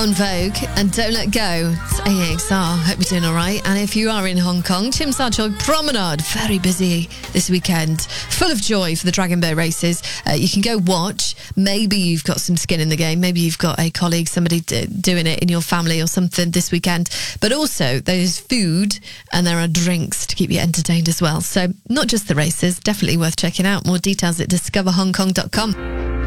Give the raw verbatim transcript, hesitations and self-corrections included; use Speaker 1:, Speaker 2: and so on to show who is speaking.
Speaker 1: On Vogue and Don't Let Go. It's A X R. Hope you're doing all right. And if you are in Hong Kong, Tsim Sha Tsui Promenade, very busy this weekend. Full of joy for the Dragon Boat races. Uh, you can go watch. Maybe you've got some skin in the game. Maybe you've got a colleague, somebody d- doing it in your family or something this weekend. But also, there's food and there are drinks to keep you entertained as well. So not just the races, definitely worth checking out. More details at discover hong kong dot com.